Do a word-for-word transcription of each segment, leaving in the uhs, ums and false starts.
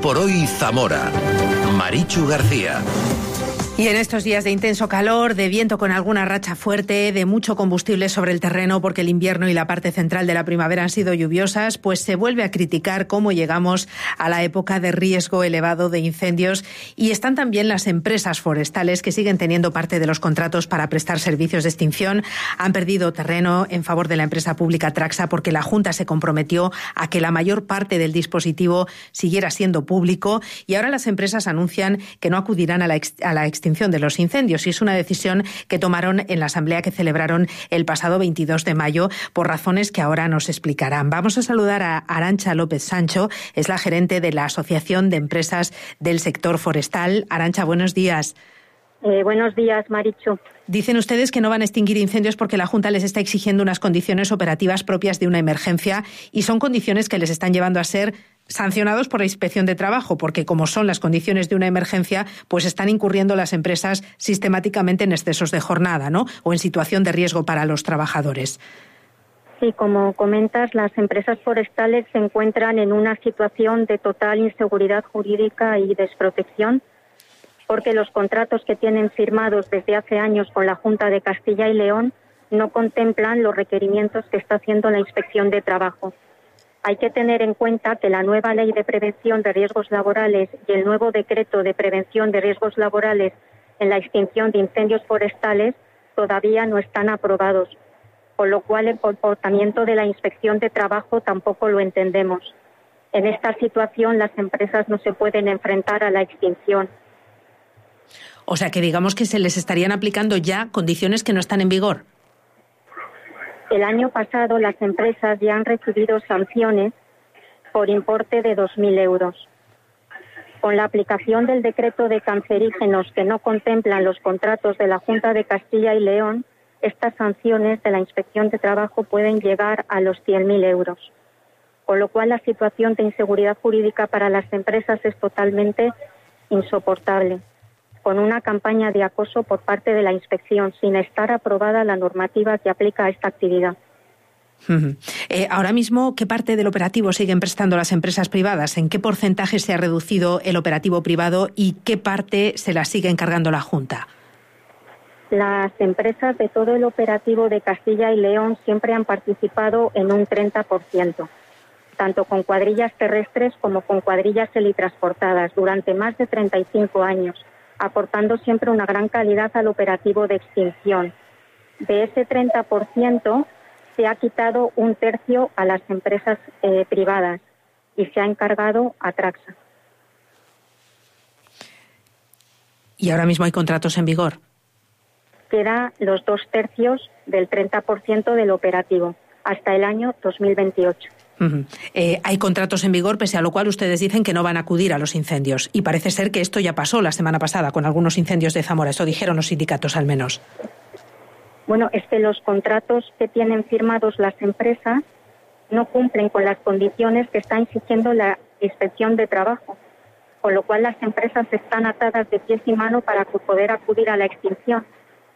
por hoy Zamora. Marichu García. Y en estos días de intenso calor, de viento con alguna racha fuerte, de mucho combustible sobre el terreno porque el invierno y la parte central de la primavera han sido lluviosas, pues se vuelve a criticar cómo llegamos a la época de riesgo elevado de incendios, y están también las empresas forestales que siguen teniendo parte de los contratos para prestar servicios de extinción. Han perdido terreno en favor de la empresa pública Traxa porque la Junta se comprometió a que la mayor parte del dispositivo siguiera siendo público, y ahora las empresas anuncian que no acudirán a la, ex, a la extinción de los incendios, y es una decisión que tomaron en la asamblea que celebraron el pasado veintidós de mayo por razones que ahora nos explicarán. Vamos a saludar a Arantxa López Sancho, es la gerente de la Asociación de Empresas del Sector Forestal. Arantxa, buenos días. Eh, buenos días, Marichu. Dicen ustedes que no van a extinguir incendios porque la Junta les está exigiendo unas condiciones operativas propias de una emergencia, y son condiciones que les están llevando a ser sancionados por la Inspección de Trabajo, porque como son las condiciones de una emergencia, pues están incurriendo las empresas sistemáticamente en excesos de jornada, ¿no? O en situación de riesgo para los trabajadores. Sí, como comentas, las empresas forestales se encuentran en una situación de total inseguridad jurídica y desprotección, porque los contratos que tienen firmados desde hace años con la Junta de Castilla y León no contemplan los requerimientos que está haciendo la Inspección de Trabajo. Hay que tener en cuenta que la nueva Ley de Prevención de Riesgos Laborales y el nuevo Decreto de Prevención de Riesgos Laborales en la extinción de incendios forestales todavía no están aprobados, con lo cual el comportamiento de la Inspección de Trabajo tampoco lo entendemos. En esta situación las empresas no se pueden enfrentar a la extinción. O sea que digamos que se les estarían aplicando ya condiciones que no están en vigor. El año pasado las empresas ya han recibido sanciones por importe de dos mil euros. Con la aplicación del decreto de cancerígenos que no contemplan los contratos de la Junta de Castilla y León, estas sanciones de la Inspección de Trabajo pueden llegar a los cien mil euros. Con lo cual la situación de inseguridad jurídica para las empresas es totalmente insoportable, con una campaña de acoso por parte de la inspección, sin estar aprobada la normativa que aplica a esta actividad. Uh-huh. Eh, ahora mismo, ¿qué parte del operativo siguen prestando las empresas privadas? ¿En qué porcentaje se ha reducido el operativo privado y qué parte se la sigue encargando la Junta? Las empresas de todo el operativo de Castilla y León siempre han participado en un treinta por ciento, tanto con cuadrillas terrestres como con cuadrillas helitransportadas, durante más de treinta y cinco años. Aportando siempre una gran calidad al operativo de extinción. De ese treinta por ciento se ha quitado un tercio a las empresas eh, privadas y se ha encargado a Traxa. ¿Y ahora mismo hay contratos en vigor? Queda los dos tercios del treinta por ciento del operativo hasta el año dos mil veintiocho. Uh-huh. Eh, hay contratos en vigor, pese a lo cual ustedes dicen que no van a acudir a los incendios. Y parece ser que esto ya pasó la semana pasada con algunos incendios de Zamora. Eso dijeron los sindicatos al menos. Bueno, es que los contratos que tienen firmados las empresas no cumplen con las condiciones que está exigiendo la Inspección de Trabajo, con lo cual las empresas están atadas de pies y manos para poder acudir a la extinción.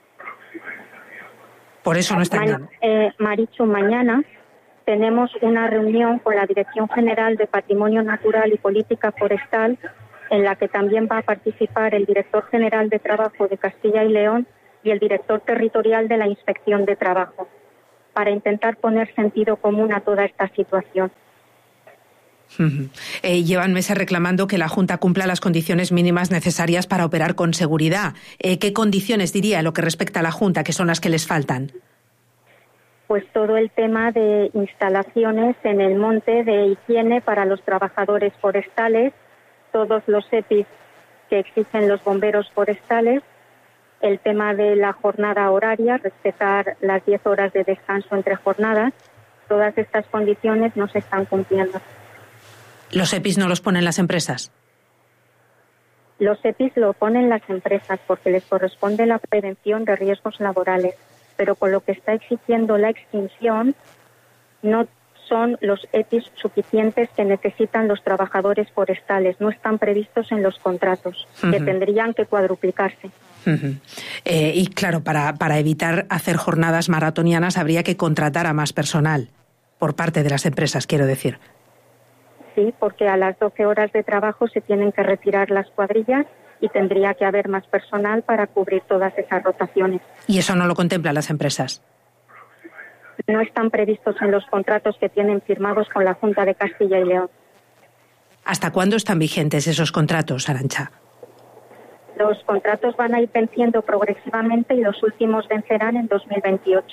Por eso no están. Ma- eh, Marichu, mañana tenemos una reunión con la Dirección General de Patrimonio Natural y Política Forestal, en la que también va a participar el Director General de Trabajo de Castilla y León y el Director Territorial de la Inspección de Trabajo, para intentar poner sentido común a toda esta situación. Uh-huh. Eh, llevan meses reclamando que la Junta cumpla las condiciones mínimas necesarias para operar con seguridad. Eh, ¿Qué condiciones diría lo que respecta a la Junta, que son las que les faltan? Pues todo el tema de instalaciones en el monte de higiene para los trabajadores forestales, todos los E P Is que exigen los bomberos forestales, el tema de la jornada horaria, respetar las diez horas de descanso entre jornadas, todas estas condiciones no se están cumpliendo. ¿Los E P Is no los ponen las empresas? Los E P Is lo ponen las empresas porque les corresponde la prevención de riesgos laborales, pero con lo que está exigiendo la extinción no son los E P Is suficientes que necesitan los trabajadores forestales, no están previstos en los contratos, uh-huh. que tendrían que cuadruplicarse. Uh-huh. Eh, y claro, para, para evitar hacer jornadas maratonianas habría que contratar a más personal, por parte de las empresas, quiero decir. sí, porque a las doce horas de trabajo se tienen que retirar las cuadrillas y tendría que haber más personal para cubrir todas esas rotaciones. ¿Y eso no lo contemplan las empresas? No están previstos en los contratos que tienen firmados con la Junta de Castilla y León. ¿Hasta cuándo están vigentes esos contratos, Arantxa? Los contratos van a ir venciendo progresivamente y los últimos vencerán en dos mil veintiocho.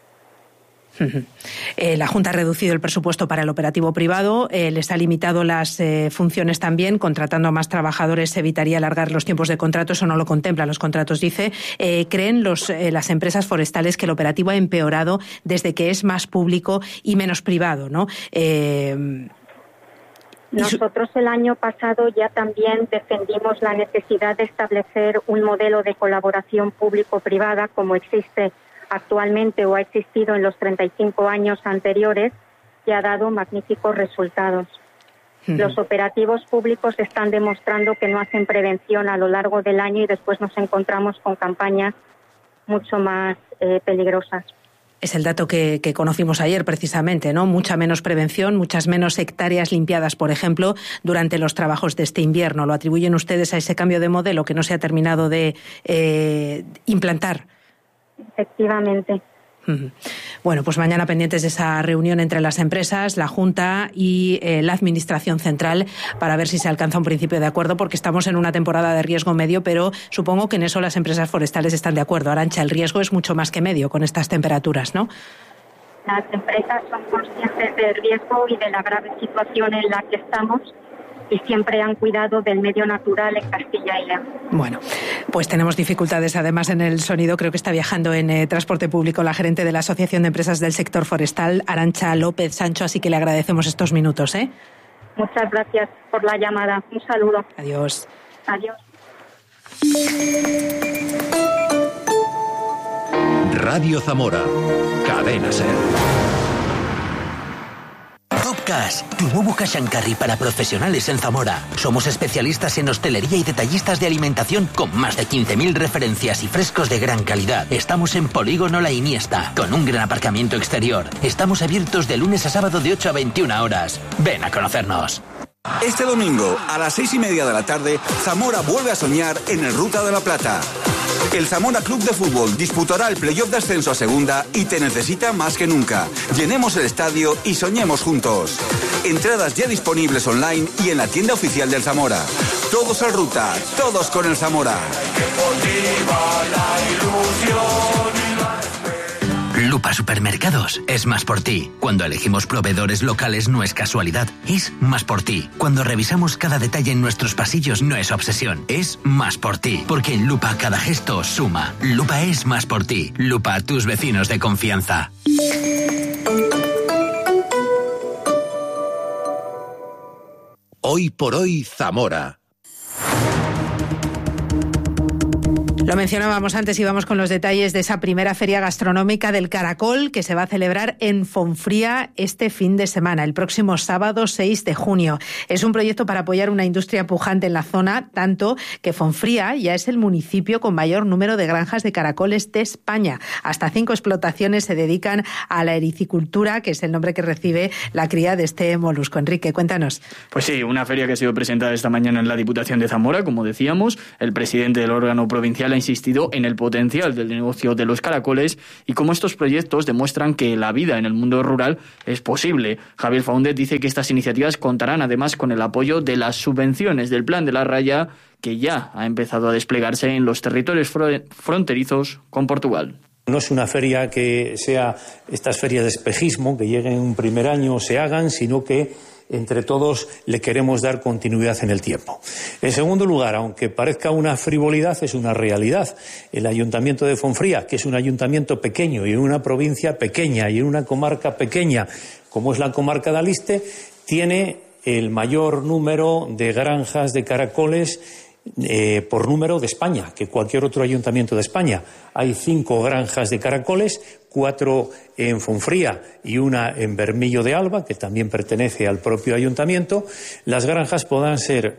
Eh, la Junta ha reducido el presupuesto para el operativo privado, eh, les ha limitado las eh, funciones también, contratando a más trabajadores se evitaría alargar los tiempos de contrato, eso no lo contemplan los contratos, dice. Eh, ¿Creen los, eh, las empresas forestales que el operativo ha empeorado desde que es más público y menos privado, ¿no? Eh, Nosotros el año pasado ya también defendimos la necesidad de establecer un modelo de colaboración público-privada como existe actualmente o ha existido en los treinta y cinco años anteriores, que ha dado magníficos resultados. Uh-huh. Los operativos públicos están demostrando que no hacen prevención a lo largo del año y después nos encontramos con campañas mucho más eh, peligrosas. Es el dato que, que conocimos ayer precisamente, ¿no? Mucha menos prevención, muchas menos hectáreas limpiadas, por ejemplo, durante los trabajos de este invierno. ¿Lo atribuyen ustedes a ese cambio de modelo que no se ha terminado de eh, implantar? Efectivamente. Bueno, pues mañana pendientes de esa reunión entre las empresas, la Junta y eh, la Administración Central para ver si se alcanza un principio de acuerdo, porque estamos en una temporada de riesgo medio, pero supongo que en eso las empresas forestales están de acuerdo. Arantxa, el riesgo es mucho más que medio con estas temperaturas, ¿no? Las empresas son conscientes del riesgo y de la grave situación en la que estamos y siempre han cuidado del medio natural en Castilla y León. Bueno, pues tenemos dificultades además en el sonido. Creo que está viajando en eh, transporte público la gerente de la Asociación de Empresas del Sector Forestal, Arantxa López Sancho, así que le agradecemos estos minutos, ¿eh? Muchas gracias por la llamada. Un saludo. Adiós. Adiós. Radio Zamora. Cadena Ser. Top Cash, tu nuevo cash and carry para profesionales en Zamora. Somos especialistas en hostelería y detallistas de alimentación con más de quince mil referencias y frescos de gran calidad. Estamos en Polígono La Iniesta, con un gran aparcamiento exterior. Estamos abiertos de lunes a sábado de ocho a veintiuna horas. Ven a conocernos. Este domingo, a las seis y media de la tarde, Zamora vuelve a soñar en el Ruta de la Plata. El Zamora Club de Fútbol disputará el playoff de ascenso a segunda y te necesita más que nunca. Llenemos el estadio y soñemos juntos. Entradas ya disponibles online y en la tienda oficial del Zamora. Todos al Ruta, todos con el Zamora. Lupa Supermercados es más por ti. Cuando elegimos proveedores locales no es casualidad, es más por ti. Cuando revisamos cada detalle en nuestros pasillos no es obsesión, es más por ti. Porque en Lupa cada gesto suma. Lupa es más por ti. Lupa, tus vecinos de confianza. Hoy por hoy, Zamora. Lo mencionábamos antes y vamos con los detalles de esa primera feria gastronómica del Caracol que se va a celebrar en Fonfría este fin de semana, el próximo sábado seis de junio. Es un proyecto para apoyar una industria pujante en la zona, tanto que Fonfría ya es el municipio con mayor número de granjas de caracoles de España. Hasta cinco explotaciones se dedican a la ericicultura, que es el nombre que recibe la cría de este molusco. Enrique, cuéntanos. Pues sí, una feria que ha sido presentada esta mañana en la Diputación de Zamora, como decíamos. El presidente del órgano provincial ha insistido en el potencial del negocio de los caracoles y cómo estos proyectos demuestran que la vida en el mundo rural es posible. Javier Faúndez dice que estas iniciativas contarán además con el apoyo de las subvenciones del Plan de la Raya, que ya ha empezado a desplegarse en los territorios fronterizos con Portugal. No es una feria que sea estas ferias de espejismo, que lleguen un primer año o se hagan, sino que entre todos le queremos dar continuidad en el tiempo. En segundo lugar, aunque parezca una frivolidad, es una realidad. El Ayuntamiento de Fonfría, que es un ayuntamiento pequeño y en una provincia pequeña y en una comarca pequeña, como es la comarca de Aliste, tiene el mayor número de granjas de caracoles Eh, por número de España, que cualquier otro ayuntamiento de España. Hay cinco granjas de caracoles, cuatro en Fonfría y una en Bermillo de Alba, que también pertenece al propio ayuntamiento, las granjas podrán ser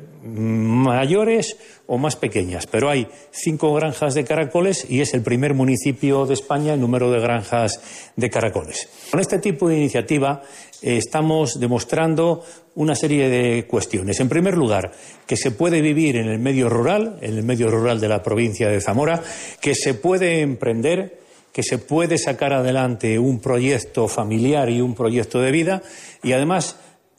mayores o más pequeñas, pero hay cinco granjas de caracoles y es el primer municipio de España en número de granjas de caracoles. Con este tipo de iniciativa eh, estamos demostrando una serie de cuestiones. En primer lugar, que se puede vivir en el medio rural, en el medio rural de la provincia de Zamora, que se puede emprender, que se puede sacar adelante un proyecto familiar y un proyecto de vida, y además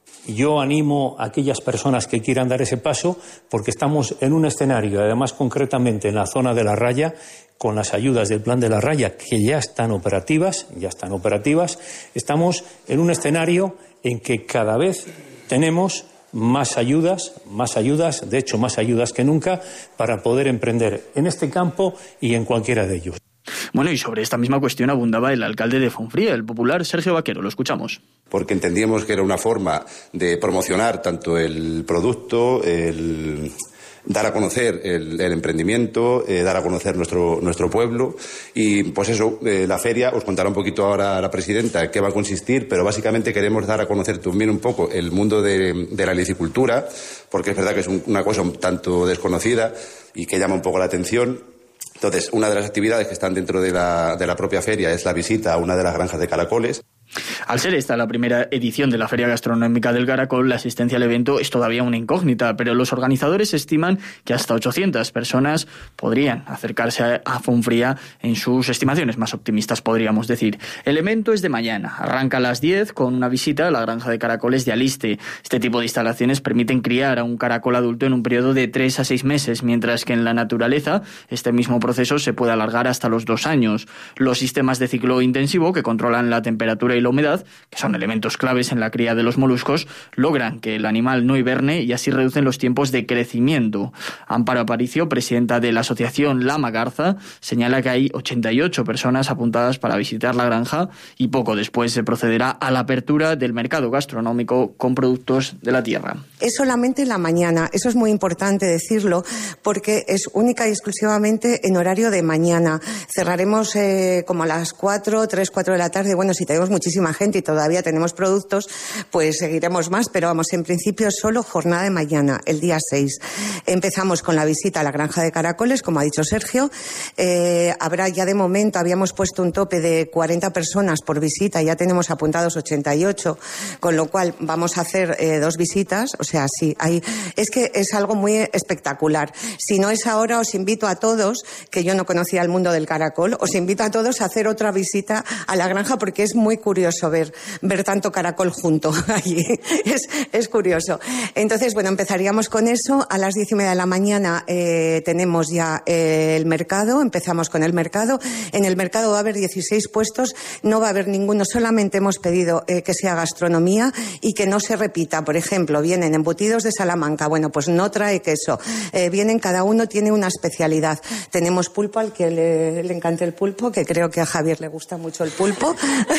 yo animo a aquellas personas que quieran dar ese paso, porque estamos en un escenario, además concretamente en la zona de La Raya, con las ayudas del Plan de La Raya, que ya están operativas, ya están operativas, estamos en un escenario en que cada vez tenemos más ayudas, más ayudas, de hecho más ayudas que nunca, para poder emprender en este campo y en cualquiera de ellos. Bueno, y sobre esta misma cuestión abundaba el alcalde de Fonfría, el popular Sergio Vaquero. Lo escuchamos. Porque entendíamos que era una forma de promocionar tanto el producto, el dar a conocer el, el emprendimiento, eh, dar a conocer nuestro, nuestro pueblo. Y pues eso, eh, la feria, os contará un poquito ahora la presidenta qué va a consistir, pero básicamente queremos dar a conocer también un poco el mundo de, de la licicultura, porque es verdad que es un, una cosa un tanto desconocida y que llama un poco la atención. Entonces, una de las actividades que están dentro de la, de la propia feria es la visita a una de las granjas de caracoles. Al ser esta la primera edición de la Feria Gastronómica del Caracol, la asistencia al evento es todavía una incógnita, pero los organizadores estiman que hasta ochocientas personas podrían acercarse a Fonfría en sus estimaciones más optimistas, podríamos decir. El evento es de mañana, arranca a las diez con una visita a la granja de caracoles de Aliste. Este tipo de instalaciones permiten criar a un caracol adulto en un periodo de tres a seis meses, mientras que en la naturaleza este mismo proceso se puede alargar hasta los dos años. Los sistemas de ciclo intensivo, que controlan la temperatura y la humedad, que son elementos claves en la cría de los moluscos, logran que el animal no hiberne y así reducen los tiempos de crecimiento. Amparo Aparicio, presidenta de la asociación Lama Garza, señala que hay ochenta y ocho personas apuntadas para visitar la granja y poco después se procederá a la apertura del mercado gastronómico con productos de la tierra. Es solamente en la mañana, eso es muy importante decirlo, porque es única y exclusivamente en horario de mañana. Cerraremos eh, como a las cuatro, tres, cuatro de la tarde. Bueno, si tenemos muchísima gente y todavía tenemos productos, pues seguiremos más, pero vamos, en principio es solo jornada de mañana, el día seis. Empezamos con la visita a la granja de caracoles, como ha dicho Sergio. Eh, habrá ya de momento, habíamos puesto un tope de cuarenta personas por visita, ya tenemos apuntados ochenta y ocho, con lo cual vamos a hacer eh, dos visitas, o sea, sí, hay, es que es algo muy espectacular. Si no es ahora, os invito a todos, que yo no conocía el mundo del caracol, os invito a todos a hacer otra visita a la granja porque es muy curioso ver, ver tanto caracol junto allí. Es, es curioso. Entonces, bueno, empezaríamos con eso. A las diez y media de la mañana eh, tenemos ya eh, el mercado. Empezamos con el mercado. En el mercado va a haber dieciséis puestos. No va a haber ninguno. Solamente hemos pedido eh, que sea gastronomía y que no se repita. Por ejemplo, vienen embutidos de Salamanca. Bueno, pues no trae queso. Eh, vienen, cada uno tiene una especialidad. Tenemos pulpo, al que le, le encanta el pulpo, que creo que a Javier le gusta mucho el pulpo.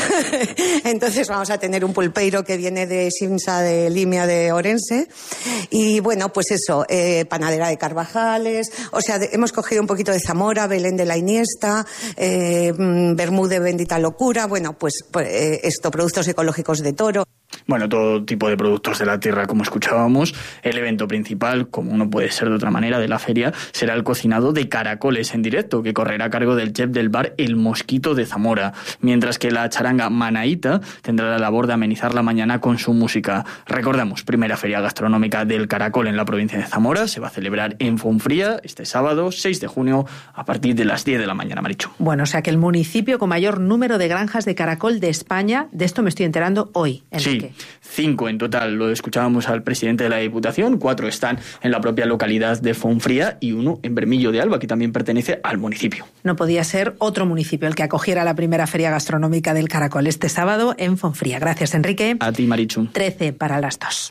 Entonces vamos a tener un pulpeiro que viene de Simsa, de Limia, de Orense. Y bueno, pues eso, eh, panadera de Carvajales. O sea, de, hemos cogido un poquito de Zamora, Belén de la Iniesta, eh, Bermú de Bendita Locura. Bueno, pues, pues eh, esto, productos ecológicos de Toro. Bueno, todo tipo de productos de la tierra, como escuchábamos. El evento principal, como no puede ser de otra manera, de la feria, será el cocinado de caracoles en directo, que correrá a cargo del chef del bar El Mosquito de Zamora, mientras que la charanga Manaíta tendrá la labor de amenizar la mañana con su música. Recordamos, primera feria gastronómica del caracol en la provincia de Zamora, se va a celebrar en Fonfría este sábado, seis de junio, a partir de las diez de la mañana, Marichu. Bueno, o sea que el municipio con mayor número de granjas de caracol de España, de esto me estoy enterando hoy, Enrique. Sí, cinco en total. Lo escuchábamos al presidente de la Diputación, cuatro están en la propia localidad de Fonfría y uno en Bermillo de Alba, que también pertenece al municipio. No podía ser otro municipio el que acogiera la primera feria gastronómica del caracol este sábado en Fonfría. Gracias, Enrique. A ti, Marichu. trece para las dos.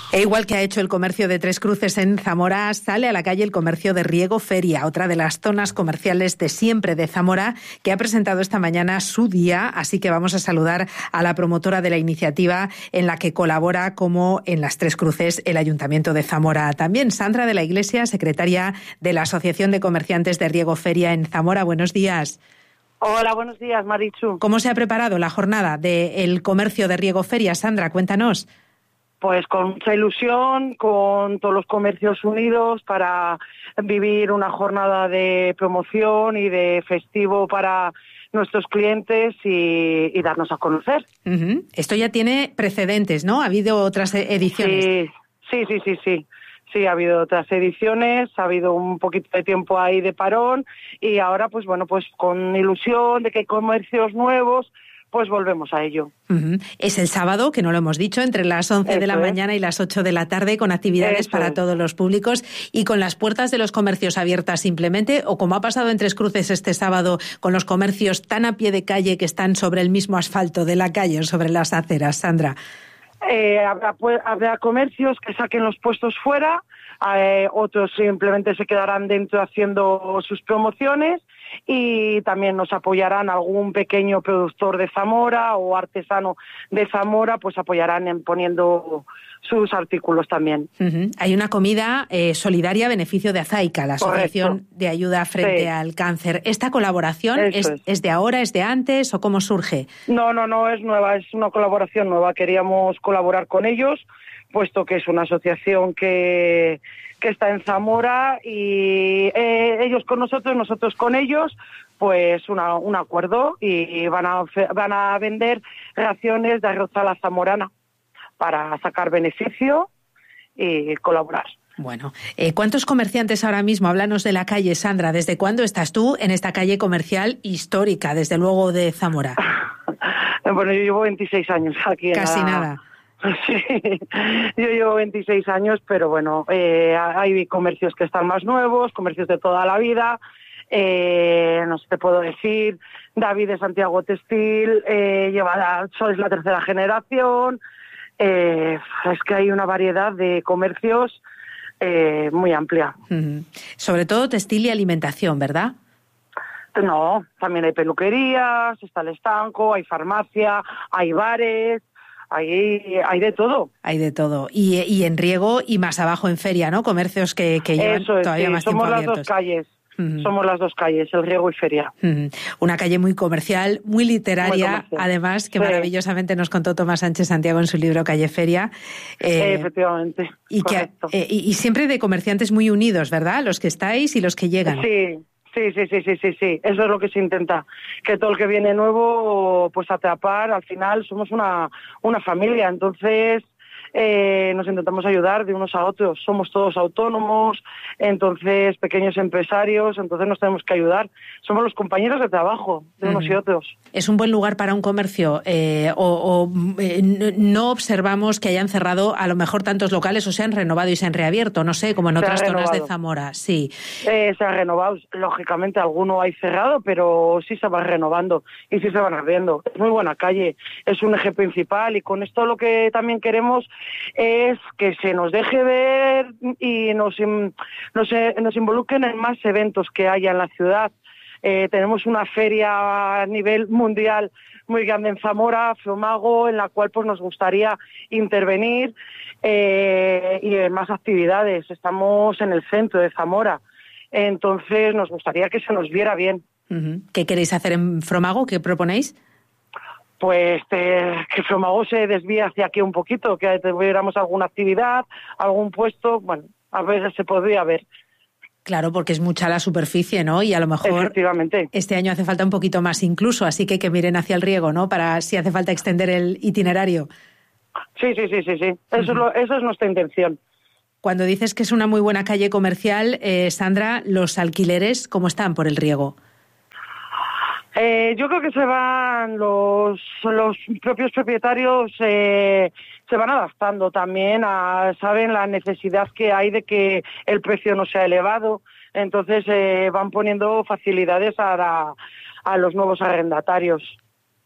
E igual que ha hecho el comercio de Tres Cruces en Zamora, sale a la calle el comercio de Riego Feria, otra de las zonas comerciales de siempre de Zamora, que ha presentado esta mañana su día, así que vamos a saludar a la promotora de la iniciativa en la que colabora, como en las Tres Cruces, el Ayuntamiento de Zamora. También Sandra de la Iglesia, secretaria de la Asociación de Comerciantes de Riego Feria en Zamora. Buenos días. Hola, buenos días, Marichu. ¿Cómo se ha preparado la jornada del comercio de Riego Feria? Sandra, cuéntanos. Pues con mucha ilusión, con todos los comercios unidos para vivir una jornada de promoción y de festivo para nuestros clientes y, y darnos a conocer. Uh-huh. Esto ya tiene precedentes, ¿no? ¿Ha habido otras ediciones? Sí, sí, sí, sí, sí. Sí, ha habido otras ediciones, ha habido un poquito de tiempo ahí de parón y ahora, pues bueno, pues con ilusión de que hay comercios nuevos, pues volvemos a ello. Uh-huh. Es el sábado, que no lo hemos dicho, entre las once Eso de la es. mañana y las ocho de la tarde, con actividades Eso para es. todos los públicos y con las puertas de los comercios abiertas simplemente, o como ha pasado en Tres Cruces este sábado, con los comercios tan a pie de calle que están sobre el mismo asfalto de la calle o sobre las aceras. Sandra. Eh, habrá, pues, habrá comercios que saquen los puestos fuera, eh, otros simplemente se quedarán dentro haciendo sus promociones y también nos apoyarán algún pequeño productor de Zamora o artesano de Zamora, pues apoyarán en poniendo sus artículos también. Uh-huh. Hay una comida eh, solidaria a beneficio de Azaica, la Asociación Correcto. de Ayuda Frente Sí. al Cáncer. ¿Esta colaboración es, Eso es. es de ahora, es de antes o cómo surge? No, no, no, es nueva, es una colaboración nueva. Queríamos colaborar con ellos, puesto que es una asociación que, que está en Zamora y eh, ellos con nosotros, nosotros con ellos, pues una, un acuerdo y van a, van a vender raciones de arroz a la zamorana para sacar beneficio y colaborar. Bueno, eh, ¿cuántos comerciantes ahora mismo? Háblanos de la calle, Sandra. ¿Desde cuándo estás tú en esta calle comercial histórica, desde luego, de Zamora? Bueno, yo llevo veintiséis años aquí. Casi en la... nada. Sí, yo llevo veintiséis años, pero bueno, eh, hay comercios que están más nuevos, comercios de toda la vida. Eh, no sé, te puedo decir, David de Santiago Textil, eh, lleva, sois la tercera generación. Eh, es que hay una variedad de comercios eh, muy amplia. Uh-huh. Sobre todo textil y alimentación, ¿verdad? No, también hay peluquerías, está el estanco, hay farmacia, hay bares, hay, hay de todo. Hay de todo. Y, y en Riego y más abajo en Feria, ¿no? Comercios que, que llevan Eso es, todavía sí, más tiempo somos las abiertos. dos calles. Uh-huh. Somos las dos calles, el Riego y Feria. Uh-huh. Una calle muy comercial, muy literaria, Muy comercial. además, que Sí. maravillosamente nos contó Tomás Sánchez Santiago en su libro Calle Feria. Eh, Efectivamente, y, que, correcto. eh, y, y siempre de comerciantes muy unidos, ¿verdad? Los que estáis y los que llegan. Sí, sí, sí, sí, sí, sí, sí. Eso es lo que se intenta. Que todo el que viene nuevo, pues atrapar, al final somos una, una familia, entonces... Eh, nos intentamos ayudar de unos a otros, somos todos autónomos, entonces pequeños empresarios, entonces nos tenemos que ayudar, somos los compañeros de trabajo de unos Uh-huh. y otros. ¿Es un buen lugar para un comercio eh, o, o eh, no observamos que hayan cerrado a lo mejor tantos locales o se han renovado y se han reabierto? No sé, como en Se ha otras zonas de renovado. Zamora, sí. Eh, se ha renovado, lógicamente alguno hay cerrado, pero sí se va renovando y sí se van abriendo. Es muy buena calle, es un eje principal y con esto lo que también queremos es que se nos deje ver y nos, nos, nos involucren en más eventos que haya en la ciudad. Eh, tenemos una feria a nivel mundial muy grande en Zamora, Fromago, en la cual pues nos gustaría intervenir eh, y en más actividades. Estamos en el centro de Zamora, entonces nos gustaría que se nos viera bien. Uh-huh. ¿Qué queréis hacer en Fromago? ¿Qué proponéis? Pues eh, que Fromago se desvíe hacia aquí un poquito, que tuviéramos alguna actividad, algún puesto, bueno, a ver, se podría ver. Claro, porque es mucha la superficie, ¿no? Y a lo mejor Efectivamente. Este año hace falta un poquito más incluso, así que que miren hacia el Riego, ¿no? Para si hace falta extender el itinerario. Sí, sí, sí, sí, sí. Eso, uh-huh. es, lo, eso es nuestra intención. Cuando dices que es una muy buena calle comercial, eh, Sandra, ¿los alquileres cómo están por el Riego? Eh, yo creo que se van los, los propios propietarios eh, se van adaptando también a, saben la necesidad que hay de que el precio no sea elevado, entonces eh, van poniendo facilidades a, la, a los nuevos arrendatarios.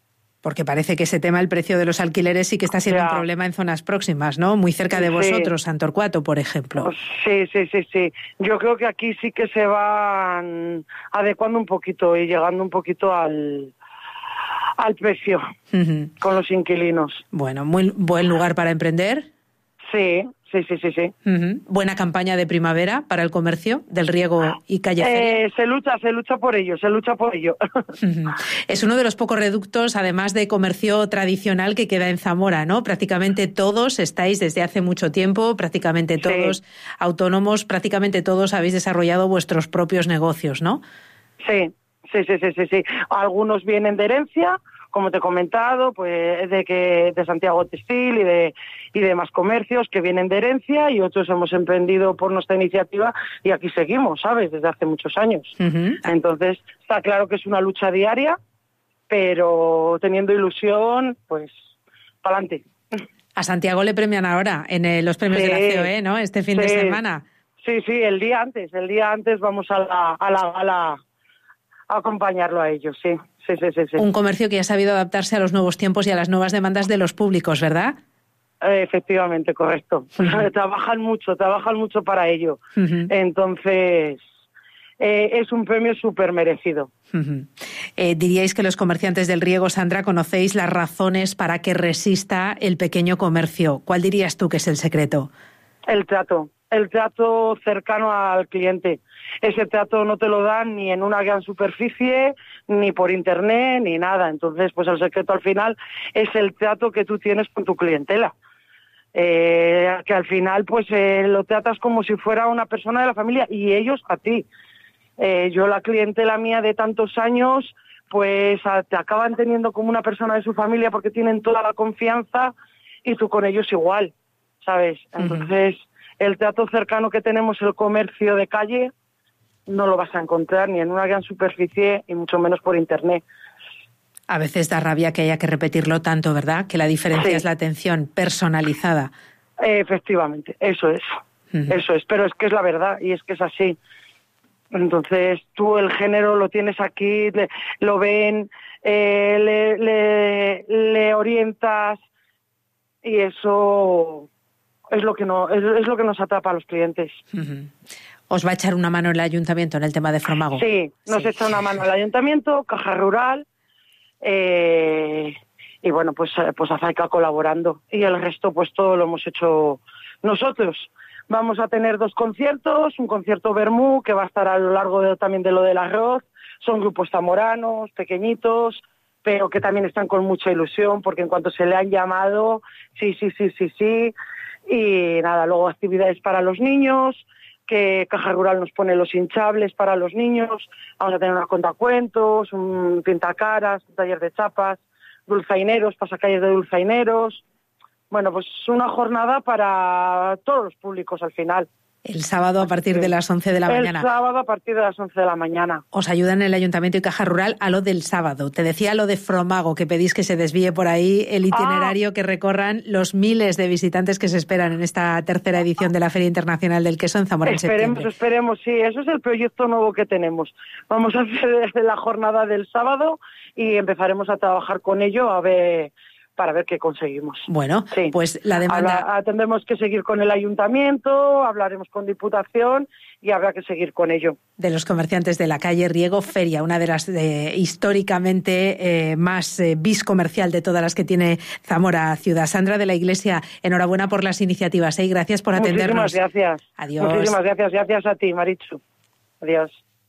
Porque parece que ese tema, el precio de los alquileres, sí que está siendo ya. un problema en zonas próximas, ¿no? Muy cerca de vosotros, sí. San Torcuato, por ejemplo. Sí, sí, sí, sí. Yo creo que aquí sí que se van adecuando un poquito y llegando un poquito al, al precio uh-huh. con los inquilinos. Bueno, muy buen lugar para emprender. Sí. Sí, sí, sí, sí. Uh-huh. Buena campaña de primavera para el comercio del riego y calle Feria. Eh, se lucha, se lucha por ello, se lucha por ello. Uh-huh. Es uno de los pocos reductos, además de comercio tradicional, que queda en Zamora, ¿no? Prácticamente todos estáis desde hace mucho tiempo, prácticamente todos sí. autónomos, prácticamente todos habéis desarrollado vuestros propios negocios, ¿no? Sí, sí, sí, sí, sí, sí. Algunos vienen de herencia, como te he comentado, pues de que de Santiago Textil y de y demás comercios que vienen de herencia, y otros hemos emprendido por nuestra iniciativa y aquí seguimos, ¿sabes? Desde hace muchos años. Uh-huh. Entonces, está claro que es una lucha diaria, pero teniendo ilusión, pues, para adelante. A Santiago le premian ahora en eh, los premios sí, de la C O E, ¿no? Este fin sí, de semana. Sí, sí, el día antes, el día antes vamos a la a la gala a acompañarlo a ellos, sí. Sí, sí, sí, sí. Un comercio que ha sabido adaptarse a los nuevos tiempos y a las nuevas demandas de los públicos, ¿verdad? Eh, efectivamente, correcto. Uh-huh. Trabajan mucho, trabajan mucho para ello. Uh-huh. Entonces, eh, es un premio súper merecido. Uh-huh. Eh, ¿Diríais que los comerciantes del riego, Sandra, conocéis las razones para que resista el pequeño comercio? ¿Cuál dirías tú que es el secreto? El trato. El trato cercano al cliente. Ese trato no te lo dan ni en una gran superficie, ni por internet, ni nada. Entonces, pues el secreto al final es el trato que tú tienes con tu clientela. Eh, que al final, pues eh, lo tratas como si fuera una persona de la familia y ellos a ti. Eh, yo la clientela mía de tantos años, pues a, te acaban teniendo como una persona de su familia porque tienen toda la confianza y tú con ellos igual, ¿sabes? Entonces... Uh-huh. El trato cercano que tenemos, el comercio de calle, no lo vas a encontrar ni en una gran superficie y mucho menos por internet. A veces da rabia que haya que repetirlo tanto, ¿verdad? Que la diferencia sí. es la atención personalizada. Efectivamente, eso es, uh-huh. eso es, pero es que es la verdad y es que es así. Entonces tú el género lo tienes aquí, le, lo ven, eh, le, le, le orientas y eso... Es lo que no es, es lo que nos atrapa a los clientes. Uh-huh. ¿Os va a echar una mano el ayuntamiento en el tema de Fromago? Sí, nos sí. echa una mano el ayuntamiento, Caja Rural, eh, y bueno, pues, pues Azaica colaborando. Y el resto, pues todo lo hemos hecho nosotros. Vamos a tener dos conciertos, un concierto Bermú, que va a estar a lo largo de, también de lo del arroz. Son grupos zamoranos, pequeñitos, pero que también están con mucha ilusión, porque en cuanto se le han llamado, sí, sí, sí, sí, sí. Y nada, luego actividades para los niños, que Caja Rural nos pone los hinchables para los niños, vamos a tener unos contacuentos, un pintacaras, un taller de chapas, dulzaineros, pasacalles de dulzaineros. Bueno, pues una jornada para todos los públicos al final. El sábado a partir de las once de la mañana. El sábado a partir de las once de la mañana. Os ayudan el Ayuntamiento y Caja Rural a lo del sábado. Te decía lo de Fromago, que pedís que se desvíe por ahí el itinerario ah. que recorran los miles de visitantes que se esperan en esta tercera edición de la Feria Internacional del Queso en Zamora en Esperemos, septiembre. esperemos, sí. Eso es el proyecto nuevo que tenemos. Vamos a hacer la jornada del sábado y empezaremos a trabajar con ello a ver... para ver qué conseguimos. Bueno, sí. Pues la demanda... Habla, tendremos que seguir con el ayuntamiento, hablaremos con Diputación y habrá que seguir con ello. De los comerciantes de la calle Riego, Feria, una de las eh, históricamente eh, más eh, bis comercial de todas las que tiene Zamora ciudad. Sandra de la Iglesia, enhorabuena por las iniciativas y ¿eh? gracias por atendernos. Muchísimas gracias. Adiós. Muchísimas gracias. Gracias a ti, Marichu. Adiós.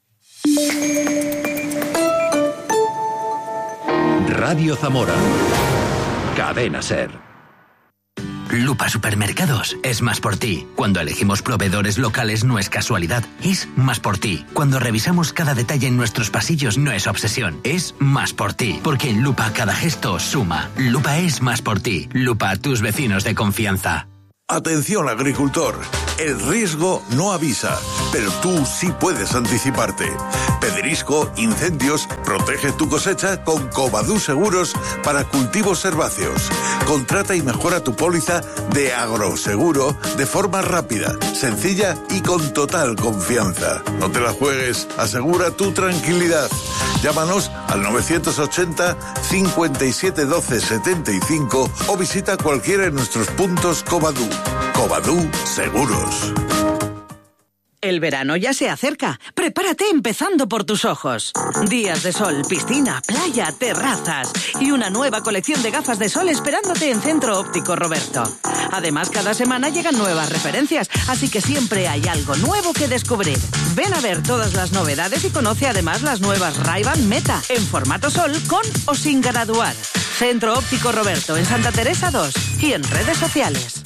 Radio Zamora. Cadena Ser. Lupa Supermercados es más por ti. Cuando elegimos proveedores locales no es casualidad, es más por ti. Cuando revisamos cada detalle en nuestros pasillos no es obsesión, es más por ti. Porque en Lupa cada gesto suma. Lupa es más por ti. Lupa, tus vecinos de confianza. Atención agricultor, el riesgo no avisa, pero tú sí puedes anticiparte. Pedrisco, incendios, protege tu cosecha con Covadú Seguros para cultivos herbáceos. Contrata y mejora tu póliza de agroseguro de forma rápida, sencilla y con total confianza. No te la juegues, asegura tu tranquilidad. Llámanos al novecientos ochenta, cincuenta y siete doce, setenta y cinco o visita cualquiera de nuestros puntos Covadú. Covadú Seguros. El verano ya se acerca. Prepárate empezando por tus ojos. Días de sol, piscina, playa, terrazas y una nueva colección de gafas de sol esperándote en Centro Óptico Roberto. Además, cada semana llegan nuevas referencias, así que siempre hay algo nuevo que descubrir. Ven a ver todas las novedades y conoce además las nuevas Ray-Ban Meta en formato sol con o sin graduar. Centro Óptico Roberto en Santa Teresa dos y en redes sociales.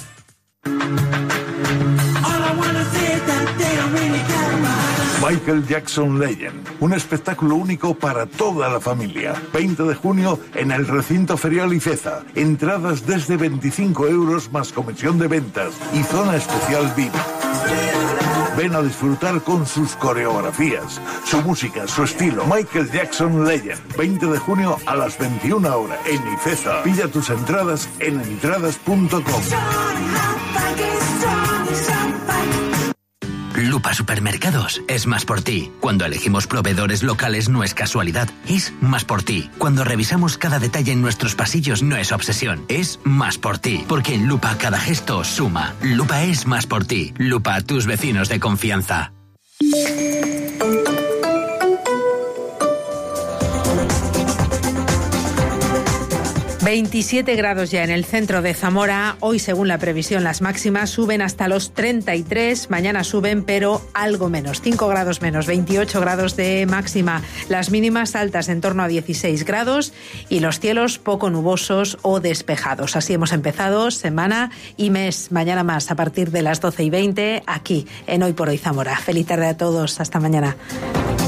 Michael Jackson Legend, un espectáculo único para toda la familia. veinte de junio en el recinto ferial Ifeza. Entradas desde veinticinco euros más comisión de ventas y zona especial V I P. Ven a disfrutar con sus coreografías, su música, su estilo. Michael Jackson Legend, veinte de junio a las veintiuna horas en Ifeza. Pilla tus entradas en entradas punto com. Lupa Supermercados es más por ti. Cuando elegimos proveedores locales no es casualidad, es más por ti. Cuando revisamos cada detalle en nuestros pasillos no es obsesión, es más por ti. Porque en Lupa cada gesto suma. Lupa es más por ti. Lupa, tus vecinos de confianza. veintisiete grados ya en el centro de Zamora. Hoy, según la previsión, las máximas suben hasta los treinta y tres. Mañana suben, pero algo menos. cinco grados menos, veintiocho grados de máxima. Las mínimas altas en torno a dieciséis grados y los cielos poco nubosos o despejados. Así hemos empezado semana y mes. Mañana más a partir de las doce y veinte aquí en Hoy por Hoy Zamora. Feliz tarde a todos. Hasta mañana.